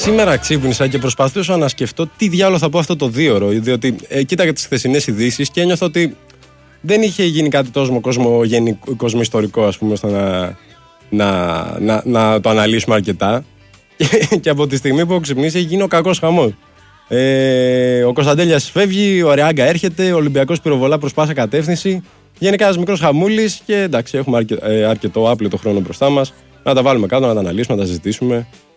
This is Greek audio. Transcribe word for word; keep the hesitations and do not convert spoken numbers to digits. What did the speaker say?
σήμερα ξύπνησα και προσπαθούσα να σκεφτώ τι διάλογο θα πω αυτό το δύο ώρο. Διότι ε, κοίταγα τις χθεσινές ειδήσεις και ένιωθα ότι δεν είχε γίνει κάτι τόσο κόσμο, κοσμοϊστορικό, ας πούμε, ώστε να, να, να, να το αναλύσουμε αρκετά. Και, και από τη στιγμή που έχω ξυπνήσει έχει γίνει ο κακός χαμός. Ε, ο Κωνσταντέλιας φεύγει, ο Ρεάγκα έρχεται, ο Ολυμπιακός πυροβολά προς πάσα κατεύθυνση. Γενικά ένας μικρός χαμούλης και εντάξει, έχουμε αρκε, ε, αρκετό άπλετο χρόνο μπροστά μας. Να τα βάλουμε κάτω, να τα αναλύσουμε, να τα συζητήσουμε.